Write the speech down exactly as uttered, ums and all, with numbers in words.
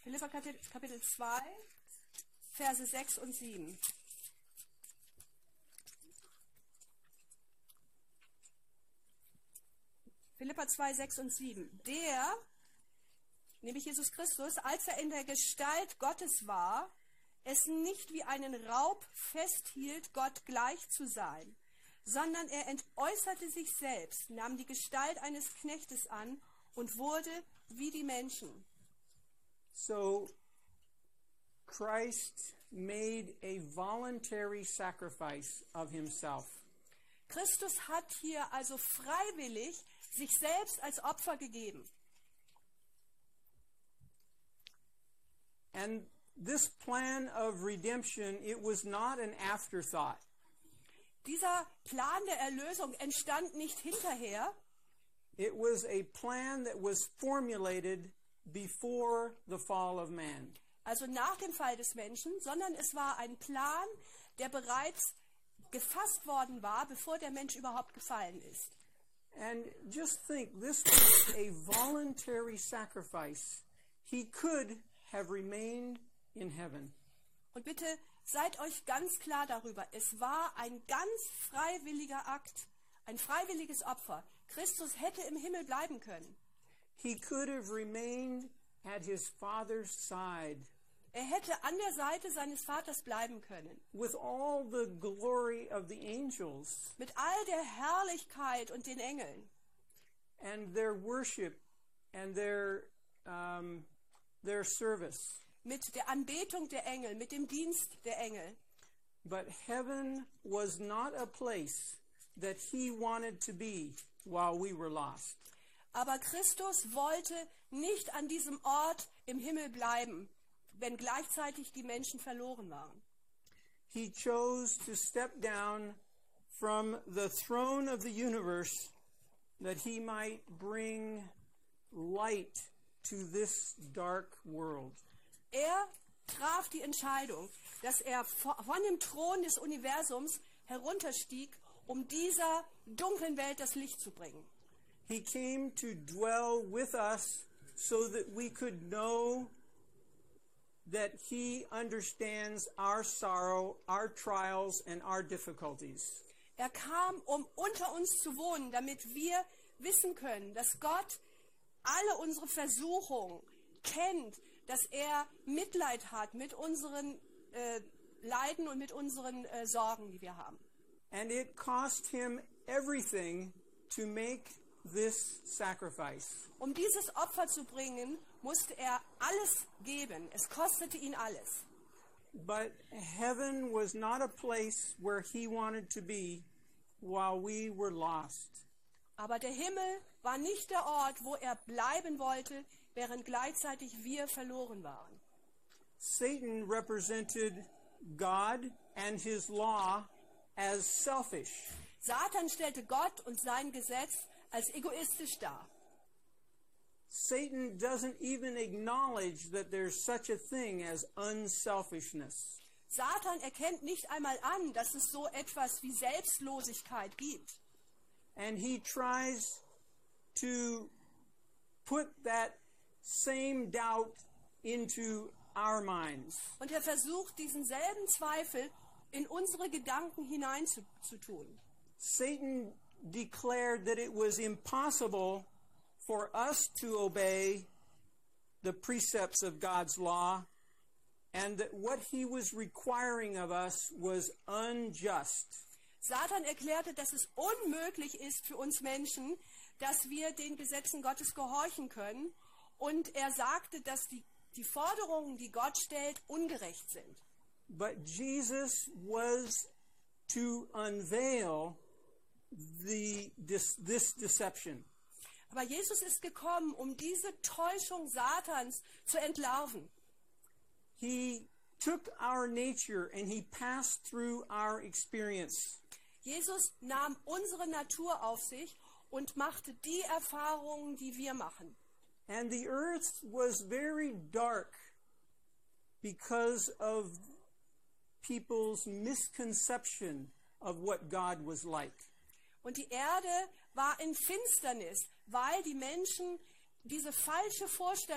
Philipper Kapitel zwei, Verse sechs und sieben. Philipper zwei, sechs und sieben. Der, nämlich Jesus Christus, als er in der Gestalt Gottes war, es nicht wie einen Raub festhielt, Gott gleich zu sein, sondern er entäußerte sich selbst, nahm die Gestalt eines Knechtes an und wurde wie die Menschen. So, Christ made a voluntary sacrifice of himself. Christus hat hier also freiwillig sich selbst als Opfer gegeben. And this plan of redemption, it was not an afterthought. Dieser Plan der Erlösung entstand nicht hinterher. It was a plan that was formulated before the fall of man. Also nach dem Fall des Menschen, sondern es war ein Plan, der bereits gefasst worden war, bevor der Mensch überhaupt gefallen ist. And just think, this was a voluntary sacrifice. He could have remained in heaven. Und bitte seid euch ganz klar darüber, es war ein ganz freiwilliger Akt, ein freiwilliges Opfer. Christus hätte im Himmel bleiben können. He could have remained at his Father's side. Er hätte an der Seite seines Vaters bleiben können. With all the glory of the angels. Mit all der Herrlichkeit und den Engeln. And their worship and their, um, their service. Mit der Anbetung der Engel, mit dem Dienst der Engel. But heaven was not a place that he wanted to be while we were lost. Aber Christus wollte nicht an diesem Ort im Himmel bleiben, wenn gleichzeitig die Menschen verloren waren. He chose to step down from the throne of the universe that he might bring light to this dark world. Er traf die Entscheidung, dass er von dem Thron des Universums herunterstieg, um dieser dunklen Welt das Licht zu bringen. He came to dwell with us so that we could know that he understands our sorrow, our trials, and our difficulties. Er kam, um unter uns zu wohnen, damit wir wissen können, dass Gott alle unsere Versuchungen kennt, dass er Mitleid hat mit unseren äh, Leiden und mit unseren äh, Sorgen, die wir haben. And it cost him everything to make this sacrifice. Um dieses Opfer zu bringen, musste er alles geben. Es kostete ihn alles. But heaven was not a place where he wanted to be while we were lost. Aber der Himmel war nicht der Ort, wo er bleiben wollte, während gleichzeitig wir verloren waren. Satan represented God and his law as selfish. Satan stellte Gott und sein Gesetz als egoistisch dar. Satan doesn't even acknowledge that there's such a thing as unselfishness. Satan erkennt nicht einmal an, dass es so etwas wie Selbstlosigkeit gibt. And he tries to put that same doubt into our minds. Und er versucht, diesen selben Zweifel in unsere Gedanken hineinzutun. Satan declared that it was impossible for us to obey the precepts of God's law, and that what he was requiring of us was unjust. Satan erklärte, dass es unmöglich ist für uns Menschen, dass wir den Gesetzen Gottes gehorchen können, und er sagte, dass die, die Forderungen, die Gott stellt, ungerecht sind. But Jesus was to unveil the, this, this deception. Aber Jesus ist gekommen, um diese Täuschung Satans zu entlarven. He took our nature and he passed through our experience. Jesus nahm unsere Natur auf sich und machte die Erfahrungen, die wir machen. And the earth was very dark because of people's misconception of what God was like. Und die Erde war in Finsternis, weil die Menschen diese falsche Vorstellung